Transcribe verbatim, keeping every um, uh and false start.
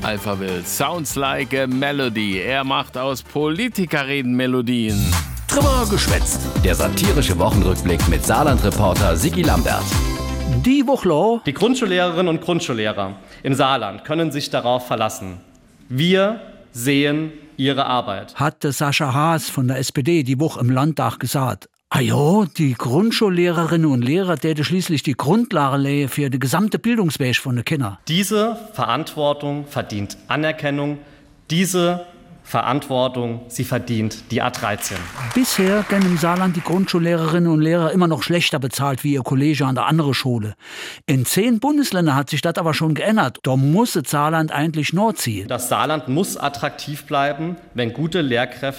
Alpha Will, sounds like a melody. Er macht aus Politikerreden Melodien. Drüber geschwätzt. Der satirische Wochenrückblick mit Saarland-Reporter Sigi Lambert. Die Woche. Die Grundschullehrerinnen und Grundschullehrer im Saarland können sich darauf verlassen. Wir sehen ihre Arbeit. Hatte Sascha Haas von der S P D die Woche im Landtag gesagt. Ah ja, die Grundschullehrerinnen und Lehrer täten schließlich die Grundlage legen für die gesamte Bildungsweg von den Kindern. Diese Verantwortung verdient Anerkennung. Diese Verantwortung, sie verdient die A dreizehn. Bisher werden im Saarland die Grundschullehrerinnen und Lehrer immer noch schlechter bezahlt wie ihr Kollege an der anderen Schule. In zehn Bundesländern hat sich das aber schon geändert. Da muss das Saarland eigentlich nordziehen. Das Saarland muss attraktiv bleiben, wenn gute Lehrkräfte